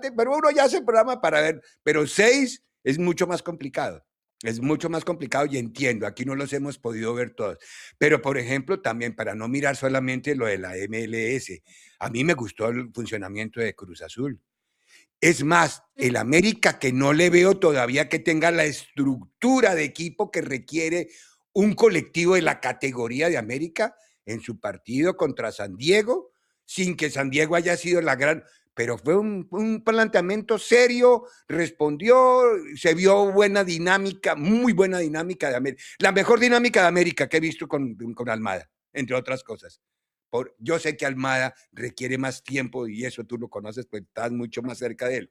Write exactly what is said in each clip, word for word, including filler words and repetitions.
parte, pero uno ya hace programa para ver, pero seis es mucho más complicado. Es mucho más complicado y entiendo, aquí no los hemos podido ver todos. Pero, por ejemplo, también para no mirar solamente lo de la M L S, a mí me gustó el funcionamiento de Cruz Azul. Es más, el América, que no le veo todavía que tenga la estructura de equipo que requiere un colectivo de la categoría de América en su partido contra San Diego, sin que San Diego haya sido la gran, pero fue un, un planteamiento serio, respondió, se vio buena dinámica, muy buena dinámica de América, la mejor dinámica de América que he visto con, con Almada, entre otras cosas. Por, yo sé que Almada requiere más tiempo y eso tú lo conoces, pues estás mucho más cerca de él.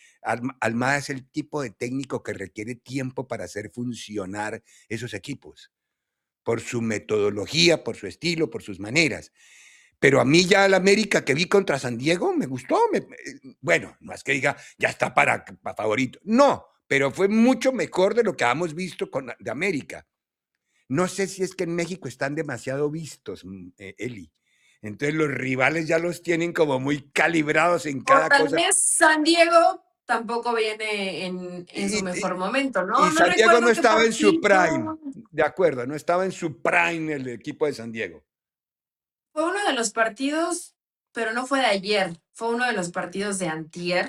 Almada es el tipo de técnico que requiere tiempo para hacer funcionar esos equipos, por su metodología, por su estilo, por sus maneras. Pero a mí ya el América que vi contra San Diego me gustó. Me, bueno, no es que diga, ya está para, para favorito. No, pero fue mucho mejor de lo que hemos visto con, de América. No sé si es que en México están demasiado vistos, eh, Eli. Entonces los rivales ya los tienen como muy calibrados en cada o tal cosa. vez San Diego tampoco viene en, en Y, su y, mejor momento, ¿no? y No San Diego no recuerdo qué estaba en su prime, partido. de acuerdo, no estaba en su prime el equipo de San Diego. Fue uno de los partidos, pero no fue de ayer, fue uno de los partidos de antier,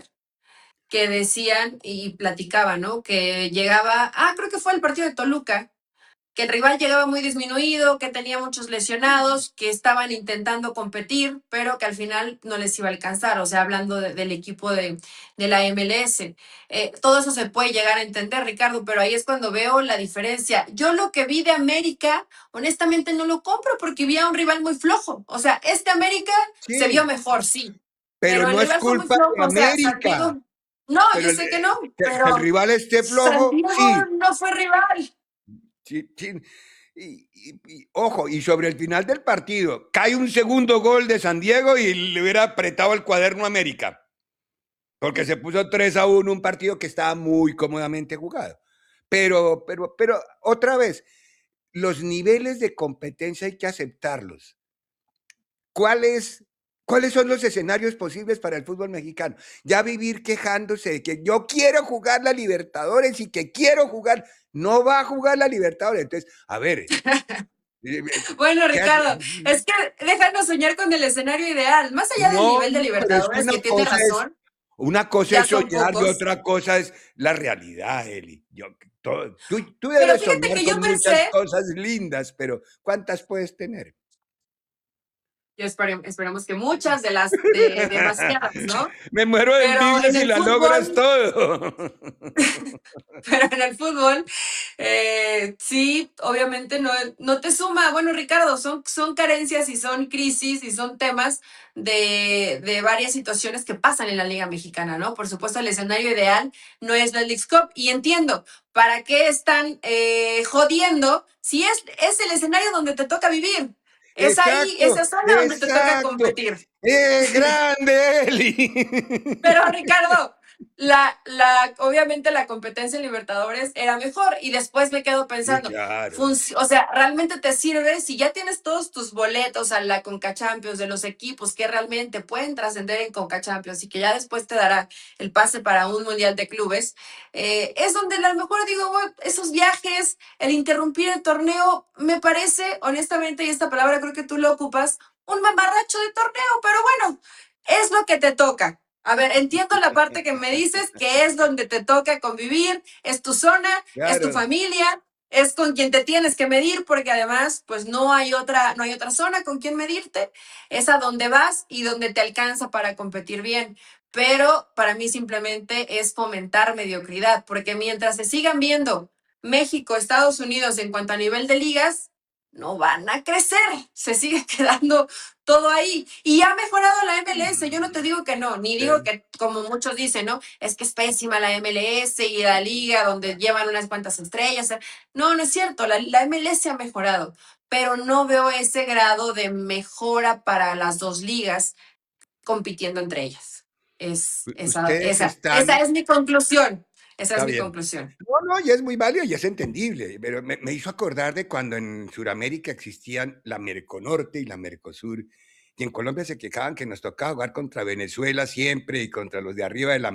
que decían y platicaban, ¿no? Que llegaba, ah, creo que fue el partido de Toluca, que el rival llegaba muy disminuido, que tenía muchos lesionados, que estaban intentando competir, pero que al final no les iba a alcanzar, o sea, hablando de, del equipo de, de la M L S. Eh, todo eso se puede llegar a entender, Ricardo, pero ahí es cuando veo la diferencia. Yo lo que vi de América, honestamente no lo compro porque vi a un rival muy flojo. O sea, este América se vio Sí, mejor, sí, pero pero el no es rival fue muy culpa flojo, de o sea, San América. Diego, no, yo Pero el, sé que no, que, que el pero rival esté San flojo, Diego sí. no fue rival. sí, sí. Y, y, y, ojo, y sobre el final del partido, cae un segundo gol de San Diego y le hubiera apretado el cuaderno a América. Porque se puso tres a uno, un partido que estaba muy cómodamente jugado. Pero, pero, pero, otra vez, los niveles de competencia hay que aceptarlos. ¿Cuáles, ¿Cuáles son los escenarios posibles para el fútbol mexicano? Ya vivir quejándose de que yo quiero jugar la Libertadores y que quiero jugar, no va a jugar la Libertadores. Entonces, a ver, Bueno, ¿qué hace? Ricardo, es que déjanos soñar con el escenario ideal. Más allá del No, nivel de pero es que Libertadores, una que tiene cosa es, razón, una cosa ya es son soñar y pocos. otra cosa es la realidad, Eli. Yo, todo, tú, tú Pero debes fíjate soñar que yo con muchas pensé, cosas lindas, pero ¿cuántas puedes tener? yo espero, esperemos que muchas de las, de demasiadas, ¿no? Me muero de Pero envidia en si el la logras fútbol, todo. pero en el fútbol, eh, sí, obviamente no, no te suma. Bueno, Ricardo, son, son carencias y son crisis y son temas de, de varias situaciones que pasan en la Liga Mexicana, ¿no? Por supuesto, el escenario ideal no es la Leagues Cup y entiendo, ¿para qué están eh, jodiendo si es, es el escenario donde te toca vivir? Es ahí, Exacto, esa zona donde te toca exacto. competir. ¡Eh, grande, Eli! Pero Ricardo, la, la, obviamente la competencia en Libertadores era mejor y después me quedo Sí, pensando, claro. o sea, ¿realmente te sirve si ya tienes todos tus boletos a la Conca Champions de los equipos que realmente pueden trascender en Conca Champions y que ya después te dará el pase para un Mundial de Clubes? Eh, es donde a lo mejor digo, bueno, esos viajes, el interrumpir el torneo, me parece, honestamente, y esta palabra creo que tú lo ocupas, un mamarracho de torneo, pero bueno, es lo que te toca. A ver, entiendo la parte que me dices, que es donde te toca convivir, es tu zona, es tu Claro. familia, es con quien te tienes que medir, porque además, pues no hay otra, no hay otra zona con quien medirte, es a donde vas y donde te alcanza para competir bien. Pero para mí simplemente es fomentar mediocridad, porque mientras se sigan viendo México, Estados Unidos en cuanto a nivel de ligas, no van a crecer, se sigue quedando todo ahí. Y ha mejorado la M L S, yo no te digo que no, ni digo Sí. que, como muchos dicen, ¿no? Es que es pésima la M L S y la liga donde llevan unas cuantas estrellas. No, no es cierto, la, la M L S ha mejorado, pero no veo ese grado de mejora para las dos ligas compitiendo entre ellas. Es, esa, Ustedes esa, esa están, es mi conclusión. Esa es está mi bien. conclusión. No, no, y es muy válido y es entendible, pero me, me hizo acordar de cuando en Sudamérica existían la Merconorte y la Mercosur, y en Colombia se quejaban que nos tocaba jugar contra Venezuela siempre y contra los de arriba de la